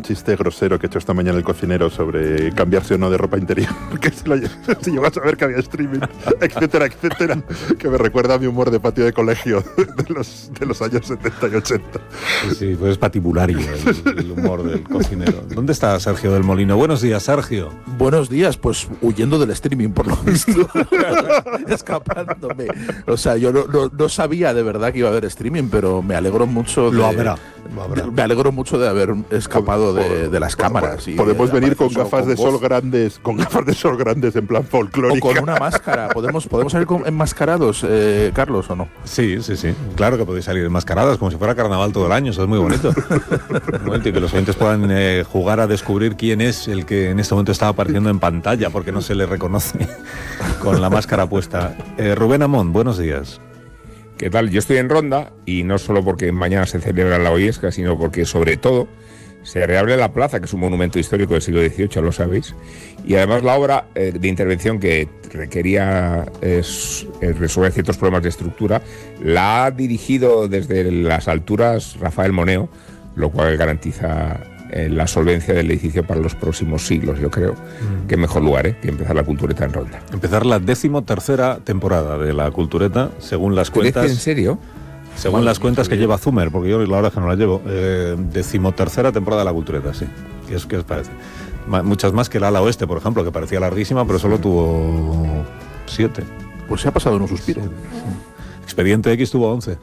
chiste grosero que he hecho esta mañana el cocinero sobre cambiarse o no de ropa interior, que se llegó a saber que había streaming, etcétera, etcétera, que me recuerda a mi humor de patio de colegio de los años 70 y 80. Sí, pues es patibulario el humor del cocinero. ¿Dónde está Sergio del Molino? Buenos días, Sergio. Buenos días, pues huyendo del streaming, por lo visto. Escapándome. O sea, yo no sabía de verdad que iba a haber streaming, pero me alegro mucho de... Lo habrá. Me alegro mucho de haber escapado de las cámaras. Podemos venir con gafas de sol grandes, en plan folclórico. O con una máscara. ¿Podemos salir enmascarados, Carlos, o no? Sí. Claro que podéis salir enmascaradas, como si fuera carnaval todo el año. Eso es muy bonito. Y que los oyentes puedan jugar a descubrir quién es el que en este momento está apareciendo en pantalla, porque no se le reconoce con la máscara puesta. Rubén Amón, buenos días. ¿Qué tal? Yo estoy en Ronda, y no solo porque mañana se celebra la Ollesca, sino porque, sobre todo, se reabre la plaza, que es un monumento histórico del siglo XVIII, lo sabéis, y además la obra de intervención que requería resolver ciertos problemas de estructura, la ha dirigido desde las alturas Rafael Moneo, lo cual garantiza la solvencia del edificio para los próximos siglos. Yo creo que mejor lugar que empezar la Cultureta en Ronda. Empezar la 13ª temporada de la Cultureta, según las cuentas. ¿En serio? Según las cuentas que lleva Zumer, porque yo la verdad es que no la llevo. 13ª temporada de la Cultureta, sí. ¿Qué os parece? Muchas más que el ala oeste, por ejemplo, que parecía larguísima, pero solo tuvo 7. Pues se ha pasado en un suspiro. Sí. Expediente X tuvo 11.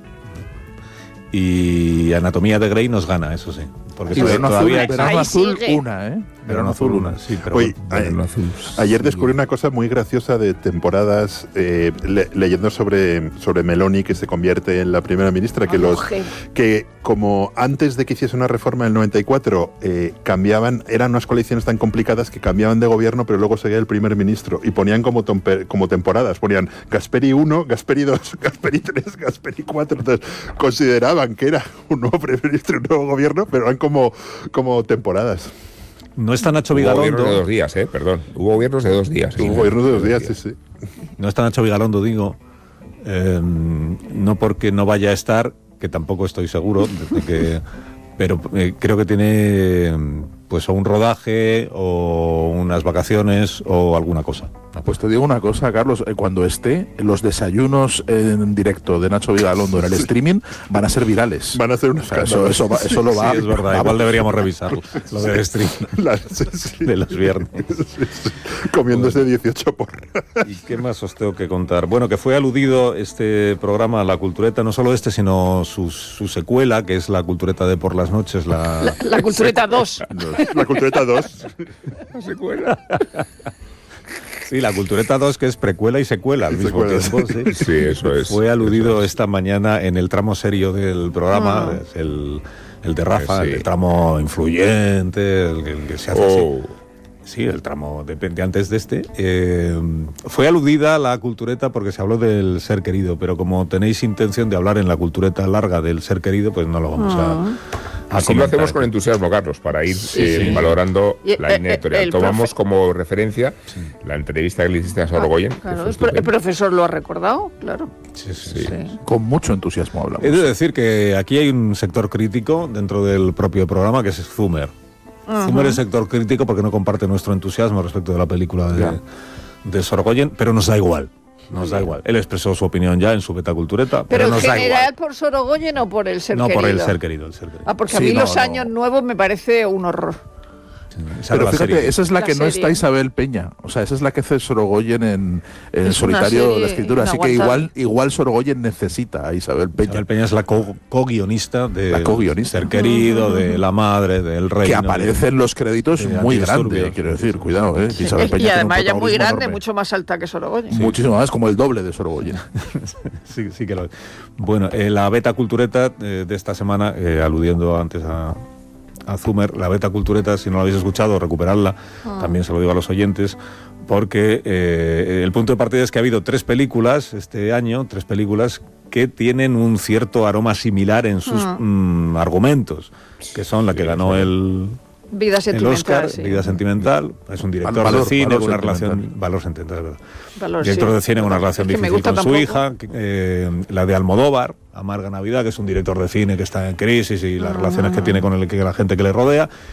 Y Anatomía de Grey nos gana, eso sí. Porque sí, Verano Azul una, ¿eh? Verano Azul una, sí. Pero oye, ayer descubrí una cosa muy graciosa de temporadas, leyendo sobre Meloni, que se convierte en la primera ministra, que como antes de que hiciese una reforma en el 94, eran unas coaliciones tan complicadas que cambiaban de gobierno, pero luego seguía el primer ministro, y ponían como temporadas, ponían Gasperi 1, Gasperi 2, Gasperi 3, Gasperi 4, entonces consideraban que era un nuevo primer ministro y un nuevo gobierno, pero eran como temporadas. No está Nacho Vigalondo. Hubo gobiernos de 2 días, perdón. Hubo gobiernos de 2 días. Hubo gobiernos de 2 días, sí. No está Nacho Vigalondo, digo. No porque no vaya a estar, que tampoco estoy seguro, pero creo que tiene pues o un rodaje o unas vacaciones o alguna cosa. Pues te digo una cosa, Carlos, cuando esté, los desayunos en directo de Nacho Vigalondo en el streaming van a ser virales. Van a ser unos casos. Eso lo va. Sí, es verdad, igual deberíamos revisarlo, lo del streaming de los viernes. Comiéndose 18 porras. ¿Y qué más os tengo que contar? Bueno, que fue aludido este programa a la Cultureta, no solo sino su secuela, que es la Cultureta de por las noches. La Cultureta 2. La Cultureta 2. La secuela. Sí, la Cultureta 2, que es precuela y secuela al mismo tiempo. Sí, eso es. Fue aludido esta mañana en el tramo serio del programa, el de Rafa, el tramo influyente, el que se hace así. Sí, el tramo de antes de este. Fue aludida la Cultureta porque se habló del ser querido, pero como tenéis intención de hablar en la Cultureta larga del ser querido, pues no lo vamos a así lo hacemos con entusiasmo, Carlos, para ir valorando la línea editorial. Tomamos como referencia la entrevista que le hiciste a Sorogoyen. Claro, el profesor lo ha recordado, claro. Sí. Con mucho entusiasmo hablamos. He de decir que aquí hay un sector crítico dentro del propio programa, que es Zumer. Zumer es sector crítico porque no comparte nuestro entusiasmo respecto de la película de Sorogoyen, pero nos da igual. Nos da igual. Él expresó su opinión ya en su Beta Cultureta, pero nos da igual. ¿Pero en general por Sorogoyen o por el ser querido? No, por el ser querido. Porque a mí los años nuevos me parece un horror. Pero fíjate, esa es la que no está Isabel Peña. O sea, esa es la que hace Sorogoyen en solitario de la escritura. Así que igual Sorogoyen necesita a Isabel Peña. Isabel Peña es la co-guionista de Ser Querido, de La Madre, del Reino. Que aparece en los créditos muy grande, quiero decir, cuidado, Isabel Peña y además ella es muy grande, enorme. Mucho más alta que Sorogoyen. Sí. Muchísimo más, como el doble de Sorogoyen. sí que lo es. Bueno, la Beta Cultureta de esta semana, aludiendo antes a Zumer, la Beta Cultureta, si no la habéis escuchado, recuperadla, también se lo digo a los oyentes, porque el punto de partida es que ha habido 3 películas este año, 3 películas que tienen un cierto aroma similar en sus argumentos, que son la que ganó el Vida Sentimental, Oscar, Vida Sentimental, es un director de cine con una relación... Valor Sentimental, es verdad. Director de cine con una relación difícil con su hija, la de Almodóvar, Amarga Navidad, que es un director de cine que está en crisis y las relaciones que tiene con la gente que le rodea,